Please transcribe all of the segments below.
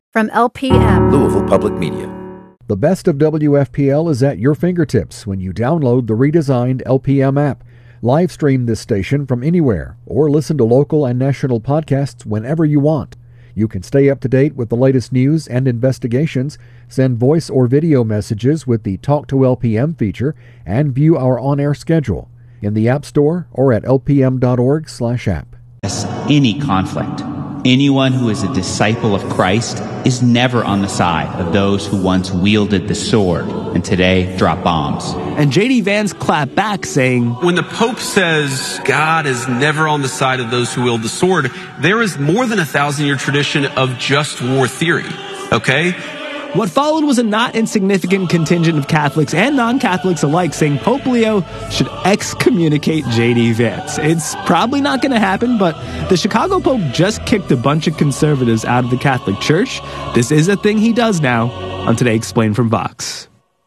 From LPM, Louisville Public Media. The best of WFPL is at your fingertips when you download the redesigned LPM app. Live stream this station from anywhere or listen to local and national podcasts whenever you want. You can stay up to date with the latest news and investigations, send voice or video messages with the Talk to LPM feature, and view our on-air schedule in the App Store or at lpm.org/app. Any conflict. Anyone who is a disciple of Christ is never on the side of those who once wielded the sword and today drop bombs. And J.D. Vance clapped back, saying, when the Pope says God is never on the side of those who wield the sword, there is more than a 1,000-year tradition of just war theory, okay? What followed was a not insignificant contingent of Catholics and non-Catholics alike saying Pope Leo should excommunicate J.D. Vance. It's probably not going to happen, but the Chicago Pope just kicked a bunch of conservatives out of the Catholic Church. This is a thing he does now on Today Explained from Vox.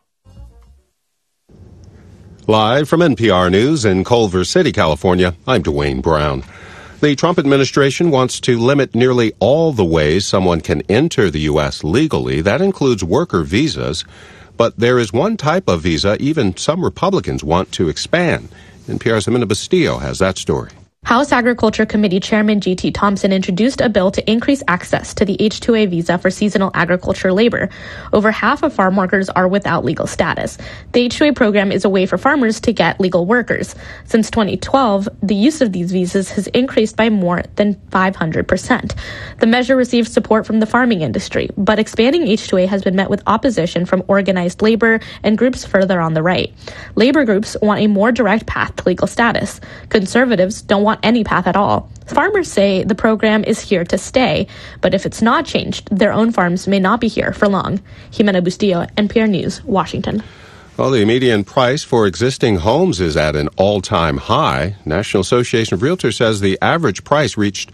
Live from NPR News in Culver City, California, I'm Dwayne Brown. The Trump administration wants to limit nearly all the ways someone can enter the U.S. legally. That includes worker visas. But there is one type of visa even some Republicans want to expand. NPR's Amanda Bastillo has that story. House Agriculture Committee Chairman G.T. Thompson introduced a bill to increase access to the H-2A visa for seasonal agriculture labor. Over half of farm workers are without legal status. The H-2A program is a way for farmers to get legal workers. Since 2012, the use of these visas has increased by more than 500%. The measure received support from the farming industry, but expanding H-2A has been met with opposition from organized labor and groups further on the right. Labor groups want a more direct path to legal status. Conservatives don't want any path at all. Farmers say the program is here to stay, but if it's not changed, their own farms may not be here for long. Jimena Bustillo, NPR News, Washington. Well, the median price for existing homes is at an all-time high. National Association of Realtors says the average price reached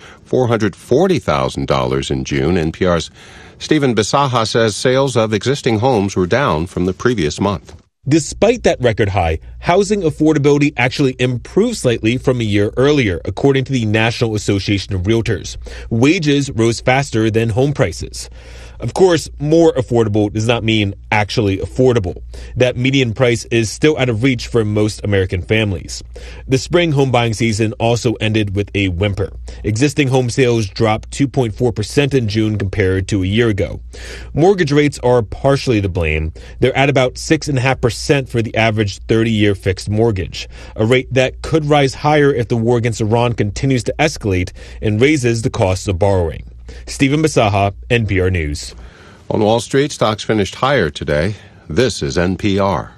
$440,000 in June. NPR's Stephen Bisaha says sales of existing homes were down from the previous month. Despite that record high, housing affordability actually improved slightly from a year earlier, according to the National Association of Realtors. Wages rose faster than home prices. Of course, more affordable does not mean actually affordable. That median price is still out of reach for most American families. The spring home buying season also ended with a whimper. Existing home sales dropped 2.4% in June compared to a year ago. Mortgage rates are partially to blame. They're at about 6.5% for the average 30-year fixed mortgage, a rate that could rise higher if the war against Iran continues to escalate and raises the costs of borrowing. Stephen Bisaha, NPR News. On Wall Street, stocks finished higher today. This is NPR.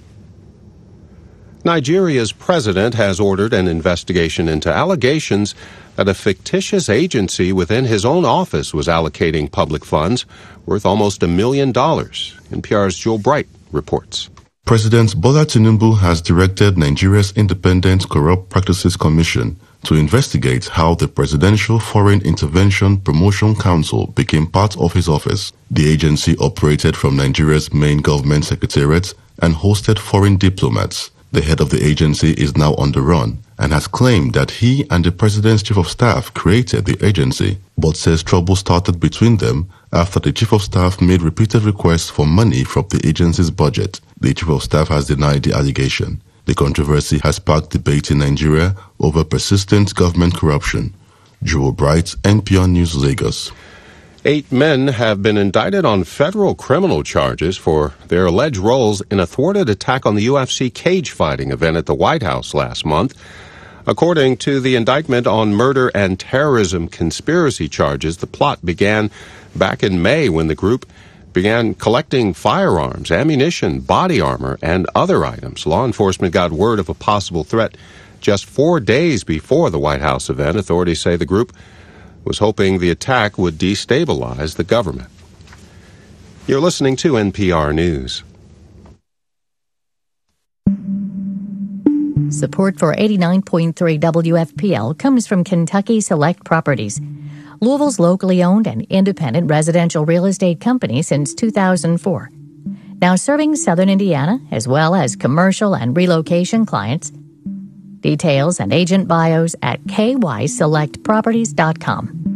Nigeria's president has ordered an investigation into allegations that a fictitious agency within his own office was allocating public funds worth almost $1 million. NPR's Joel Bright reports. President Bola Tinubu has directed Nigeria's Independent Corrupt Practices Commission to investigate how the Presidential Foreign Intervention Promotion Council became part of his office. The agency operated from Nigeria's main government secretariat and hosted foreign diplomats. The head of the agency is now on the run and has claimed that he and the President's Chief of Staff created the agency, but says trouble started between them after the Chief of Staff made repeated requests for money from the agency's budget. The Chief of Staff has denied the allegation. The controversy has sparked debate in Nigeria over persistent government corruption. Joel Bright, NPR News, Lagos. 8 men have been indicted on federal criminal charges for their alleged roles in a thwarted attack on the UFC cage fighting event at the White House last month. According to the indictment on murder and terrorism conspiracy charges, the plot began back in May when the group began collecting firearms, ammunition, body armor, and other items. Law enforcement got word of a possible threat just 4 days before the White House event. Authorities say the group was hoping the attack would destabilize the government. You're listening to NPR News. Support for 89.3 WFPL comes from Kentucky Select Properties, Louisville's locally owned and independent residential real estate company since 2004. Now serving Southern Indiana as well as commercial and relocation clients. Details and agent bios at kyselectproperties.com.